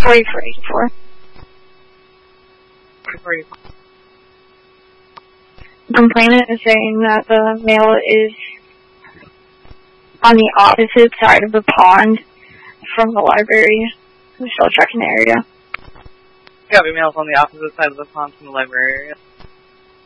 4484. 4484. The complainant is saying that the mail is on the opposite side of the pond from the library, the shell tracking area. Yeah, the mail's on the opposite side of the pond from the library area.